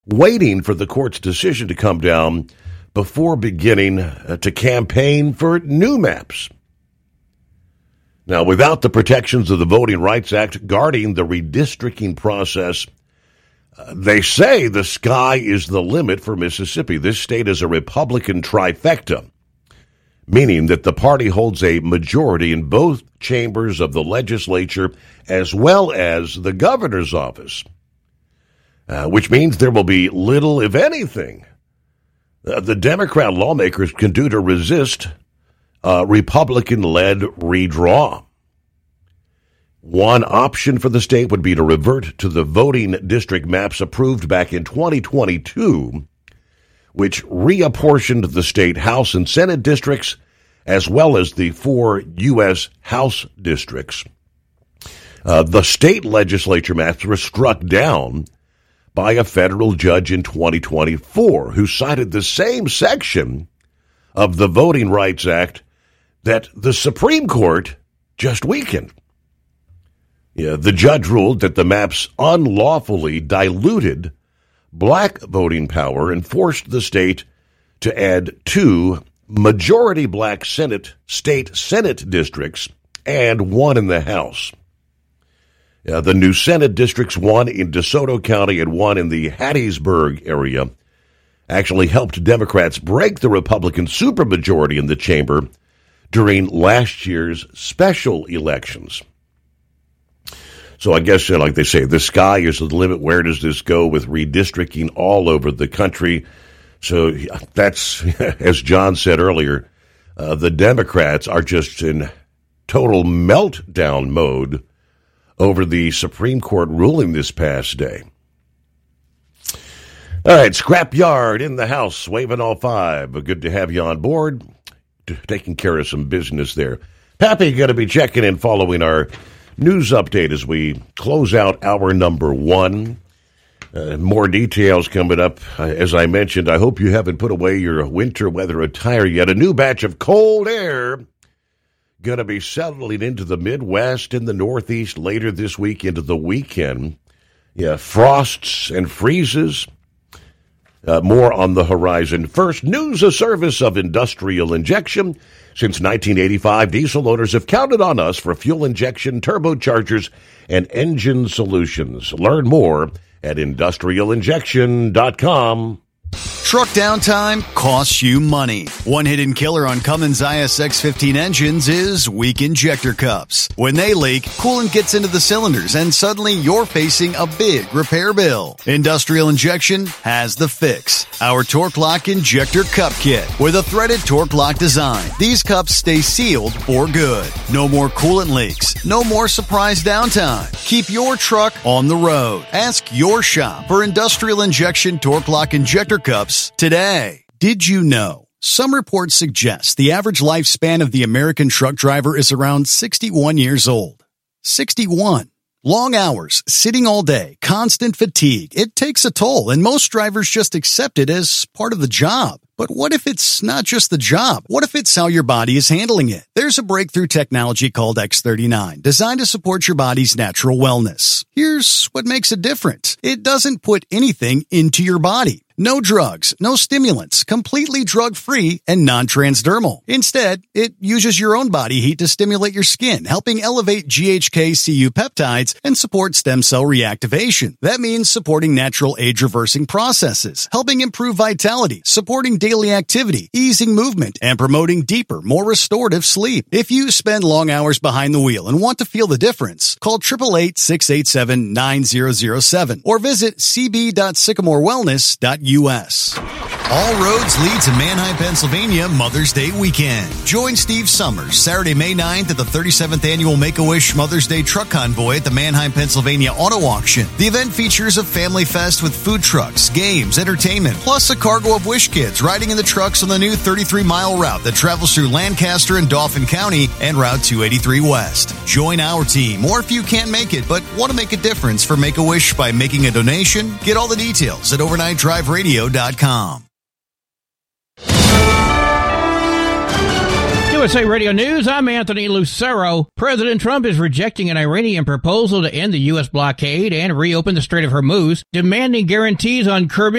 waiting for the court's decision to come down before beginning to campaign for new maps. Now, without the protections of the Voting Rights Act guarding the redistricting process, they say the sky is the limit for Mississippi. This state is a Republican trifecta, meaning that the party holds a majority in both chambers of the legislature as well as the governor's office, which means there will be little, if anything, the Democrat lawmakers can do to resist Republican-led redraw. One option for the state would be to revert to the voting district maps approved back in 2022, which reapportioned the state House and Senate districts as well as the 4 U.S. House districts. The state legislature maps were struck down by a federal judge in 2024 who cited the same section of the Voting Rights Act that the Supreme Court just weakened. The judge ruled that the maps unlawfully diluted black voting power and forced the state to add 2 majority black state Senate districts and 1 in the House. The new Senate districts, 1 in DeSoto County and 1 in the Hattiesburg area, actually helped Democrats break the Republican supermajority in the chamber during last year's special elections. So I guess, like they say, the sky is the limit. Where does this go with redistricting all over the country? So that's, as John said earlier, the Democrats are just in total meltdown mode over the Supreme Court ruling this past day. All right, Scrapyard in the house, waving all 5. Good to have you on board, taking care of some business there. Pappy going to be checking in following our news update as we close out hour number 1. More details coming up. As I mentioned, I hope you haven't put away your winter weather attire yet. A new batch of cold air going to be settling into the Midwest and the Northeast later this week into the weekend. Frosts and freezes. More on the horizon. First, news, a service of Industrial Injection. Since 1985, diesel owners have counted on us for fuel injection, turbochargers, and engine solutions. Learn more at industrialinjection.com. Truck downtime costs you money. One hidden killer on Cummins ISX-15 engines is weak injector cups. When they leak, coolant gets into the cylinders and suddenly you're facing a big repair bill. Industrial Injection has the fix. Our Torque Lock Injector Cup Kit with a threaded Torque Lock design. These cups stay sealed for good. No more coolant leaks. No more surprise downtime. Keep your truck on the road. Ask your shop for Industrial Injection Torque Lock Injector Cups today. Did you know? Some reports suggest the average lifespan of the American truck driver is around 61 years old. 61. Long hours, sitting all day, constant fatigue. It takes a toll, and most drivers just accept it as part of the job. But what if it's not just the job? What if it's how your body is handling it? There's a breakthrough technology called X39, designed to support your body's natural wellness. Here's what makes it different. It doesn't put anything into your body. No drugs, no stimulants, completely drug-free and non-transdermal. Instead, it uses your own body heat to stimulate your skin, helping elevate GHK-Cu peptides and support stem cell reactivation. That means supporting natural age-reversing processes, helping improve vitality, supporting daily activity, easing movement, and promoting deeper, more restorative sleep. If you spend long hours behind the wheel and want to feel the difference, call 888-687-9007 or visit cb.sycamorewellness.us. All roads lead to Manheim, Pennsylvania Mother's Day weekend. Join Steve Summers Saturday, May 9th at the 37th Annual Make-A-Wish Mother's Day Truck Convoy at the Manheim, Pennsylvania Auto Auction. The event features a family fest with food trucks, games, entertainment, plus a cargo of Wish Kids riding in the trucks on the new 33-mile route that travels through Lancaster and Dauphin County and Route 283 West. Join our team, or if you can't make it but want to make a difference for Make-A-Wish by making a donation, get all the details at overnightdriveradio.com. USA Radio News, I'm Anthony Lucero. President Trump is rejecting an Iranian proposal to end the U.S. blockade and reopen the Strait of Hormuz, demanding guarantees on curbing